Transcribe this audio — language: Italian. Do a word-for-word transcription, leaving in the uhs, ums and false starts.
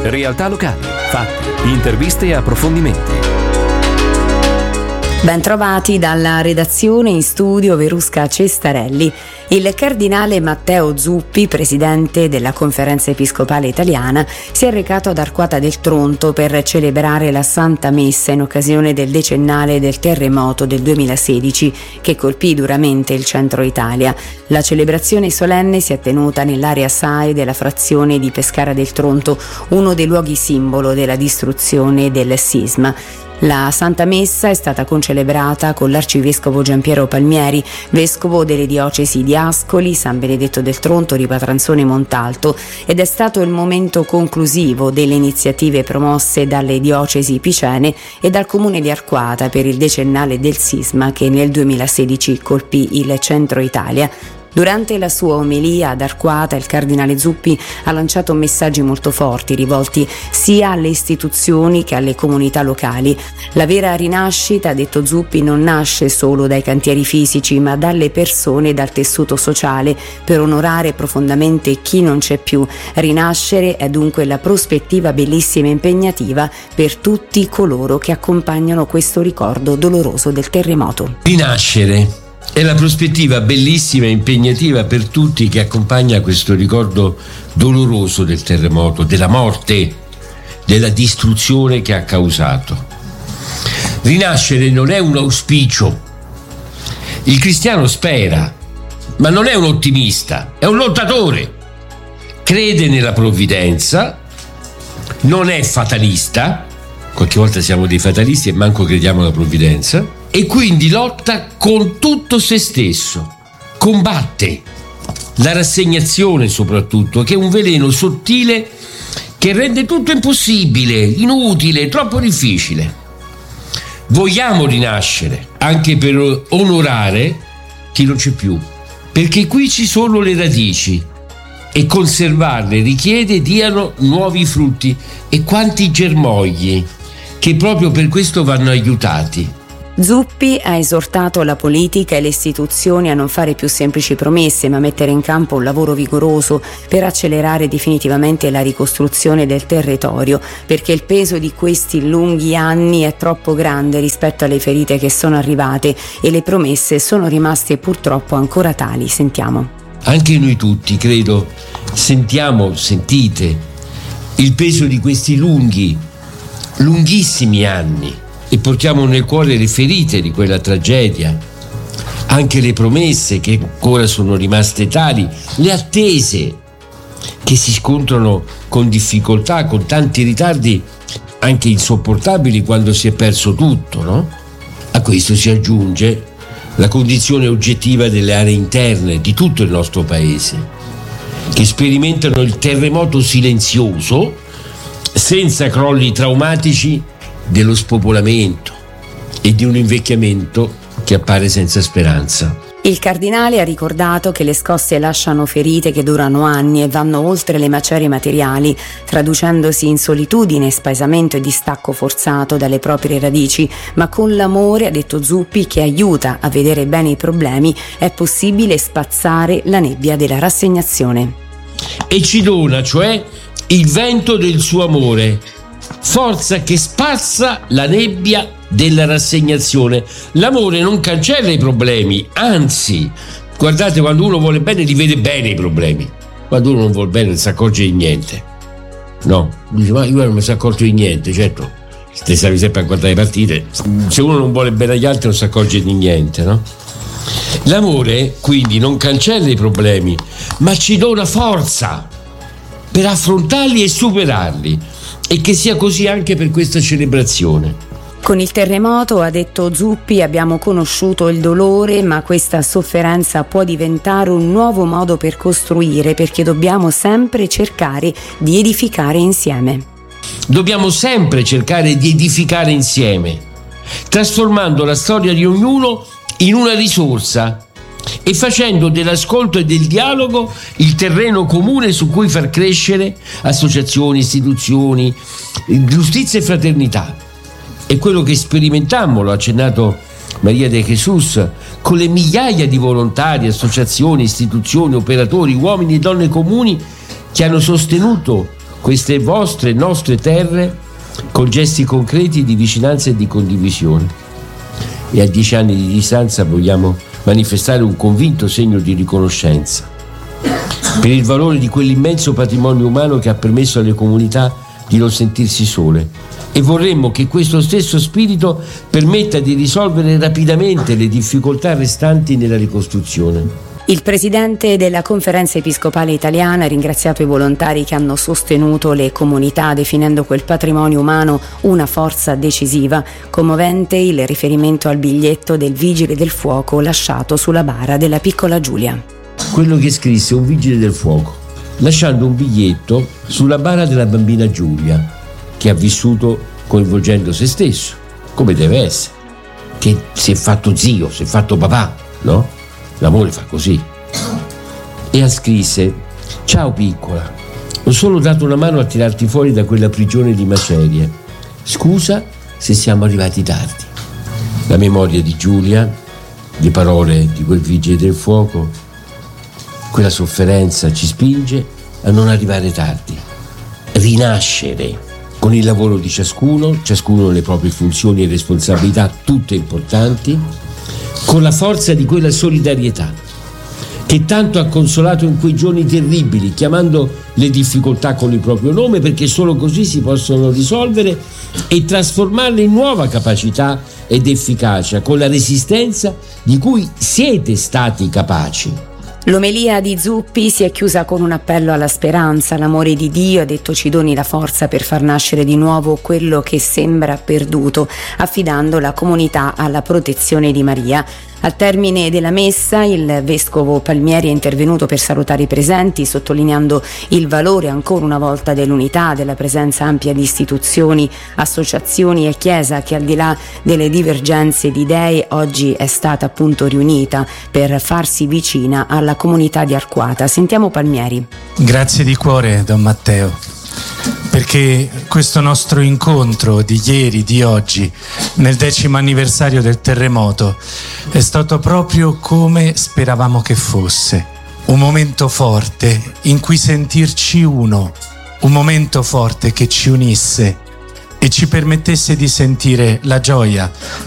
realtà locali, fatti, interviste e approfondimenti. Ben trovati dalla redazione, in studio Verusca Cestarelli. Il cardinale Matteo Zuppi, presidente della Conferenza Episcopale Italiana, si è recato ad Arquata del Tronto per celebrare la Santa Messa in occasione del decennale del terremoto del duemilasedici che colpì duramente il centro Italia. La celebrazione solenne si è tenuta nell'area S A E della frazione di Pescara del Tronto, uno dei luoghi simbolo della distruzione del sisma. La Santa Messa è stata concelebrata con l'arcivescovo Giampiero Palmieri, vescovo delle diocesi di Ascoli, San Benedetto del Tronto, Ripatranzone e Montalto, ed è stato il momento conclusivo delle iniziative promosse dalle diocesi picene e dal comune di Arquata per il decennale del sisma che nel duemilasedici colpì il centro Italia. Durante la sua omelia ad Arquata, il cardinale Zuppi ha lanciato messaggi molto forti rivolti sia alle istituzioni che alle comunità locali. La vera rinascita, ha detto Zuppi, non nasce solo dai cantieri fisici, ma dalle persone e dal tessuto sociale per onorare profondamente chi non c'è più. Rinascere è dunque la prospettiva bellissima e impegnativa per tutti coloro che accompagnano questo ricordo doloroso del terremoto. Rinascere è la prospettiva bellissima e impegnativa per tutti che accompagna questo ricordo doloroso del terremoto, della morte, della distruzione che ha causato. Rinascere non è un auspicio. Il cristiano spera, ma non è un ottimista, è un lottatore. Crede nella provvidenza, non è fatalista, qualche volta siamo dei fatalisti e manco crediamo alla provvidenza, e quindi lotta con tutto se stesso, combatte la rassegnazione soprattutto, che è un veleno sottile che rende tutto impossibile, inutile, troppo difficile. Vogliamo rinascere anche per onorare chi non c'è più, perché qui ci sono le radici e conservarle richiede diano nuovi frutti, e quanti germogli che proprio per questo vanno aiutati. Zuppi ha esortato la politica e le istituzioni a non fare più semplici promesse, ma mettere in campo un lavoro vigoroso per accelerare definitivamente la ricostruzione del territorio, perché il peso di questi lunghi anni è troppo grande rispetto alle ferite che sono arrivate e le promesse sono rimaste purtroppo ancora tali. Sentiamo. Anche noi tutti, credo, sentiamo, sentite il peso di questi lunghi, lunghissimi anni, e portiamo nel cuore le ferite di quella tragedia, anche le promesse che ancora sono rimaste tali, le attese che si scontrano con difficoltà, con tanti ritardi anche insopportabili quando si è perso tutto, no? A questo si aggiunge la condizione oggettiva delle aree interne di tutto il nostro paese, che sperimentano il terremoto silenzioso, senza crolli traumatici, dello spopolamento e di un invecchiamento che appare senza speranza. Il cardinale ha ricordato che le scosse lasciano ferite che durano anni e vanno oltre le macerie materiali, traducendosi in solitudine, spaesamento e distacco forzato dalle proprie radici, ma con l'amore, ha detto Zuppi, che aiuta a vedere bene i problemi, è possibile spazzare la nebbia della rassegnazione. E ci dona, cioè, il vento del suo amore, forza che spazza la nebbia della rassegnazione. L'amore non cancella i problemi, anzi, guardate, quando uno vuole bene li vede bene i problemi, quando uno non vuole bene non si accorge di niente. No, dice, ma io non mi sono accorto di niente. Certo, te stavi sempre a guardare le partite, se uno non vuole bene agli altri non si accorge di niente, no? L'amore quindi non cancella i problemi, ma ci dona forza per affrontarli e superarli, e che sia così anche per questa celebrazione. Con il terremoto, ha detto Zuppi, abbiamo conosciuto il dolore, ma questa sofferenza può diventare un nuovo modo per costruire, perché dobbiamo sempre cercare di edificare insieme. Dobbiamo sempre cercare di edificare insieme, trasformando la storia di ognuno in una risorsa e facendo dell'ascolto e del dialogo il terreno comune su cui far crescere associazioni, istituzioni, giustizia e fraternità. È quello che sperimentammo, lo ha accennato Maria De Jesus, con le migliaia di volontari, associazioni, istituzioni, operatori, uomini e donne comuni che hanno sostenuto queste vostre, nostre terre con gesti concreti di vicinanza e di condivisione. E a dieci anni di distanza vogliamo manifestare un convinto segno di riconoscenza per il valore di quell'immenso patrimonio umano che ha permesso alle comunità di non sentirsi sole, e vorremmo che questo stesso spirito permetta di risolvere rapidamente le difficoltà restanti nella ricostruzione. Il presidente della Conferenza Episcopale Italiana ha ringraziato i volontari che hanno sostenuto le comunità, definendo quel patrimonio umano una forza decisiva. Commovente il riferimento al biglietto del vigile del fuoco lasciato sulla bara della piccola Giulia. Quello che scrisse un vigile del fuoco, lasciando un biglietto sulla bara della bambina Giulia, che ha vissuto coinvolgendo se stesso, come deve essere, che si è fatto zio, si è fatto papà, no? L'amore fa così. E scrisse: ciao piccola, ho solo dato una mano a tirarti fuori da quella prigione di macerie. Scusa se siamo arrivati tardi. La memoria di Giulia, le parole di quel vigile del fuoco, quella sofferenza ci spinge a non arrivare tardi, rinascere con il lavoro di ciascuno, ciascuno le proprie funzioni e responsabilità, tutte importanti, con la forza di quella solidarietà che tanto ha consolato in quei giorni terribili, chiamando le difficoltà con il proprio nome, perché solo così si possono risolvere e trasformarle in nuova capacità ed efficacia, con la resistenza di cui siete stati capaci. L'omelia di Zuppi si è chiusa con un appello alla speranza. L'amore di Dio, ha detto, ci doni la forza per far nascere di nuovo quello che sembra perduto, affidando la comunità alla protezione di Maria. Al termine della messa il vescovo Palmieri è intervenuto per salutare i presenti, sottolineando il valore ancora una volta dell'unità, della presenza ampia di istituzioni, associazioni e Chiesa che, al di là delle divergenze di idee, oggi è stata appunto riunita per farsi vicina alla comunità di Arquata. Sentiamo Palmieri. Grazie di cuore, Don Matteo, perché questo nostro incontro di ieri, di oggi, nel decimo anniversario del terremoto, è stato proprio come speravamo che fosse. Un momento forte in cui sentirci uno, un momento forte che ci unisse e ci permettesse di sentire la gioia